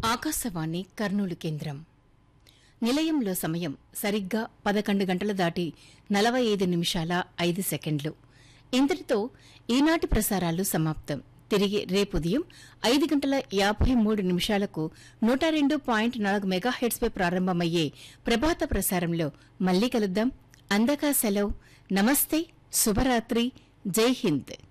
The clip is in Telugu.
ఆకాశవాణి కర్నూలు కేంద్రం. నిలయంలో సమయం సరిగ్గా 11 గంటలు దాటి 45 నిమిషాల 5 సెకండ్లు. ఇంతటితో ఈనాటి ప్రసారాలు సమాప్తం. తిరిగి రేపు ఉదయం 5 గంటల 53 నిమిషాలకు 102.4 మెగాహెర్ట్స్ పై ప్రారంభమయ్యే ప్రభాత ప్రసారంలో మళ్లీ కలుద్దాం. అందకా సెలవు. నమస్తే, శుభరాత్రి, జై హింద్.